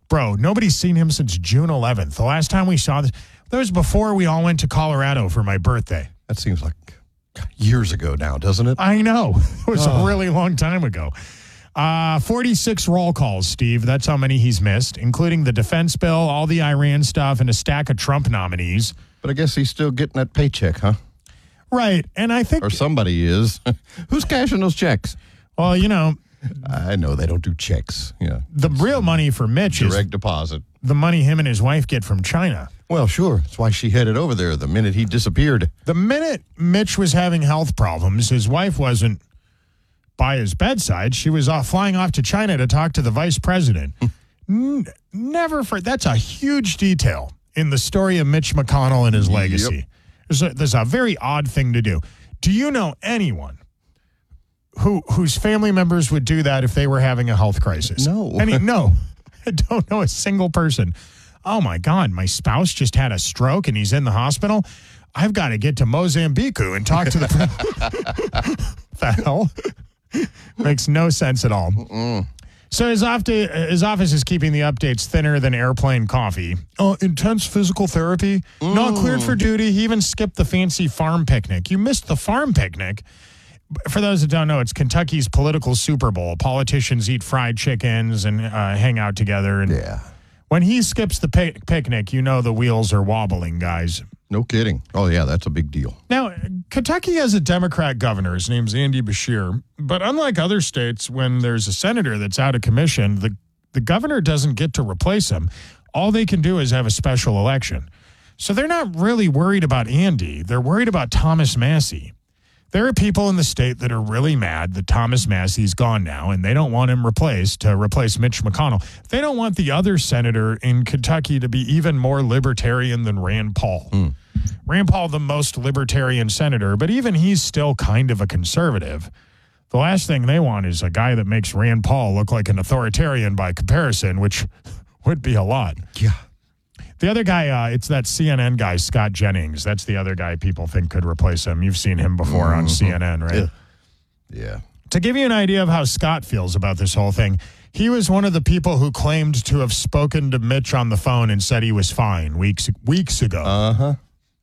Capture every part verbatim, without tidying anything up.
Bro, nobody's seen him since June eleventh. The last time we saw this, that was before we all went to Colorado for my birthday. That seems like years ago now, doesn't it? I know. It was oh. a really long time ago. Uh, forty-six roll calls, Steve. That's how many he's missed, including the defense bill, all the Iran stuff, and a stack of Trump nominees. But I guess he's still getting that paycheck, huh? Right. And I think... Or somebody is. Who's cashing those checks? Well, you know... I know they don't do checks. Yeah. The real money for Mitch direct is... Direct deposit. The money him and his wife get from China. Well, sure. That's why she headed over there the minute he disappeared. The minute Mitch was having health problems, his wife wasn't by his bedside. She was off, flying off to China to talk to the vice president. N- never for... That's a huge detail in the story of Mitch McConnell and his legacy. Yep. There's, a, there's a very odd thing to do. Do you know anyone who whose family members would do that if they were having a health crisis? No. Any, no. I don't know a single person. Oh, my God, my spouse just had a stroke and he's in the hospital. I've got to get to Mozambique and talk to the... the hell? Makes no sense at all. Mm-mm. So his, ofte- his office is keeping the updates thinner than airplane coffee. Oh, intense physical therapy? Mm. Not cleared for duty. He even skipped the fancy farm picnic. You missed the farm picnic. For those that don't know, it's Kentucky's political Super Bowl. Politicians eat fried chickens and uh, hang out together. And yeah. When he skips the pic- picnic, you know the wheels are wobbling, guys. No kidding. Oh, yeah, that's a big deal. Now, Kentucky has a Democrat governor. His name's Andy Beshear. But unlike other states, when there's a senator that's out of commission, the, the governor doesn't get to replace him. All they can do is have a special election. So they're not really worried about Andy. They're worried about Thomas Massie. There are people in the state that are really mad that Thomas Massie's gone now, and they don't want him replaced to replace Mitch McConnell. They don't want the other senator in Kentucky to be even more libertarian than Rand Paul. Mm. Rand Paul, the most libertarian senator, but even he's still kind of a conservative. The last thing they want is a guy that makes Rand Paul look like an authoritarian by comparison, which would be a lot. Yeah. The other guy, uh, it's that C N N guy, Scott Jennings. That's the other guy people think could replace him. You've seen him before mm-hmm. on C N N, right? Yeah. yeah. To give you an idea of how Scott feels about this whole thing, he was one of the people who claimed to have spoken to Mitch on the phone and said he was fine weeks weeks ago. Uh-huh.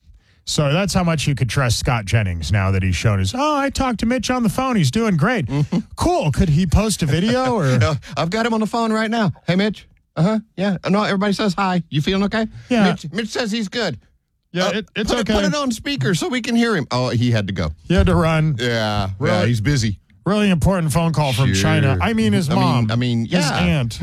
So that's how much you could trust Scott Jennings now that he's shown his, oh, I talked to Mitch on the phone. He's doing great. Mm-hmm. Cool. Could he post a video? Or uh, I've got him on the phone right now. Hey, Mitch. Uh-huh. Yeah. No, everybody says hi. You feeling okay? Yeah. Mitch, Mitch says he's good. Yeah, uh, it, it's put okay. It, put it on speaker so we can hear him. Oh, he had to go. He had to run. Yeah. Really? Yeah, he's busy. Really important phone call from sure. China. I mean, his mom. I mean, I mean yeah. His aunt.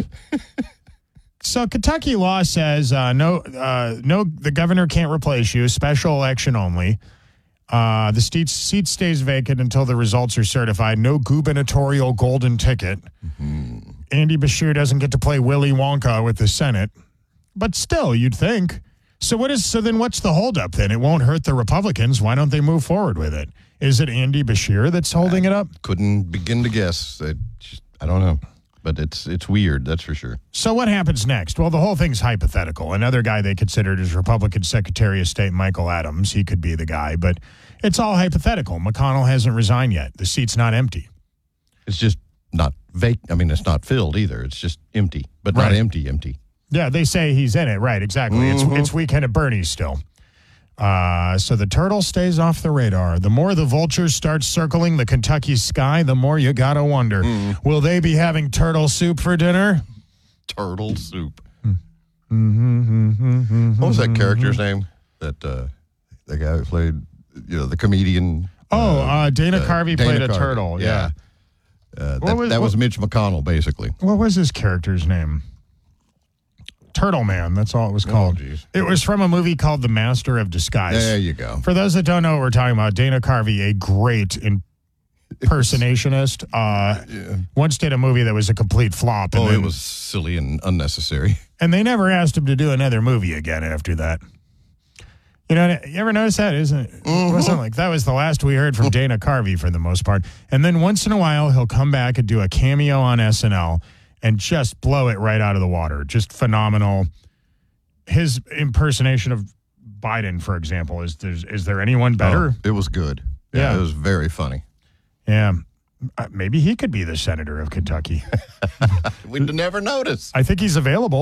So Kentucky law says uh, no, uh, no, the governor can't replace you. Special election only. Uh, the seat, seat stays vacant until the results are certified. No gubernatorial golden ticket. Mm-hmm. Andy Beshear doesn't get to play Willy Wonka with the Senate. But still, you'd think. So what is? So then what's the holdup then? It won't hurt the Republicans. Why don't they move forward with it? Is it Andy Beshear that's holding I it up? Couldn't begin to guess. I, just, I don't know. But it's it's weird, that's for sure. So what happens next? Well, the whole thing's hypothetical. Another guy they considered is Republican Secretary of State Michael Adams. He could be the guy, but it's all hypothetical. McConnell hasn't resigned yet. The seat's not empty. It's just not vacant. I mean, it's not filled either. It's just empty, but right. not empty, empty. Yeah, they say he's in it. Right, exactly. Mm-hmm. It's it's weekend at Bernie's still. Uh, so the turtle stays off the radar. The more the vultures start circling the Kentucky sky, the more you gotta wonder, mm. will they be having turtle soup for dinner? Turtle soup. Mm-hmm, mm-hmm, mm-hmm, what was that character's name? That uh, the guy who played, you know, the comedian. Oh, uh, uh, Dana uh, Carvey Dana played Carvey. a turtle. Yeah, yeah. Uh, that was, that was what, Mitch McConnell, basically. What was his character's name? Turtle Man, that's all it was called. Oh, it was from a movie called The Master of Disguise. There you go. For those that don't know what we're talking about, Dana Carvey, a great impersonationist, uh, yeah. once did a movie that was a complete flop. And oh, then, it was silly and unnecessary. And they never asked him to do another movie again after that. You know, you ever notice that? Isn't it? Mm-hmm. It wasn't like that was the last we heard from Dana Carvey for the most part. And then once in a while, he'll come back and do a cameo on S N L. And just blow it right out of the water. Just phenomenal. His impersonation of Biden, for example, is there, is there anyone better? Oh, it was good. Yeah, yeah, it was very funny. Yeah. Uh, maybe he could be the senator of Kentucky. We'd never notice. I think he's available.